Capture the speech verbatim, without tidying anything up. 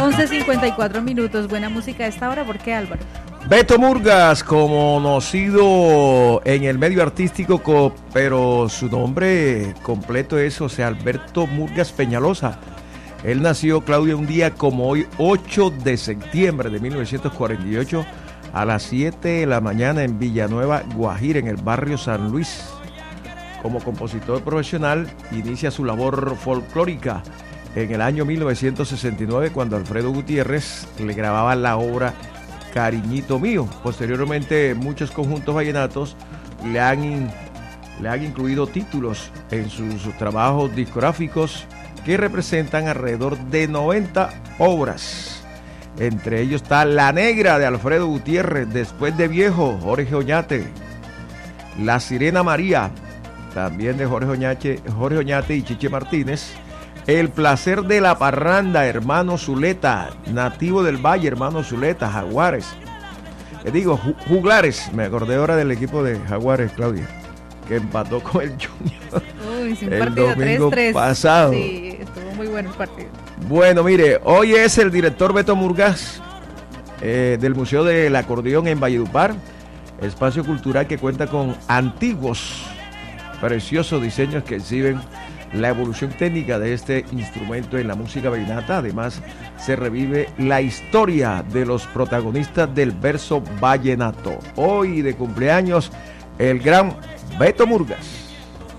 once cincuenta y cuatro minutos. Buena música a esta hora. ¿Por qué, Álvaro? Beto Murgas, conocido en el medio artístico, pero su nombre completo es José Alberto Murgas Peñalosa. Él nació, Claudia, un día como hoy, ocho de septiembre de mil novecientos cuarenta y ocho, a las siete de la mañana en Villanueva, Guajira, en el barrio San Luis. Como compositor profesional, inicia su labor folclórica en el año mil novecientos sesenta y nueve, cuando Alfredo Gutiérrez le grababa la obra Cariñito Mío. Posteriormente, muchos conjuntos vallenatos le han, in, le han incluido títulos en sus, sus trabajos discográficos, que representan alrededor de noventa obras. Entre ellos está La Negra de Alfredo Gutiérrez, Después de Viejo, Jorge Oñate, La Sirena María, también de Jorge Oñate, Jorge Oñate y Chiche Martínez, El Placer de la Parranda, Hermano Zuleta, Nativo del Valle, Hermano Zuleta, Jaguares. Les digo, Juglares, me acordé ahora del equipo de Jaguares, Claudia, que empató con el Junior. Uy, sí, un el partido domingo tres tres pasado. Sí, estuvo muy bueno el partido. Bueno, mire, hoy es el director Beto Murgas eh, del Museo del Acordeón en Valledupar, espacio cultural que cuenta con antiguos, preciosos diseños que exhiben la evolución técnica de este instrumento en la música vallenata. Además, se revive la historia de los protagonistas del verso vallenato. Hoy de cumpleaños, el gran Beto Murgas.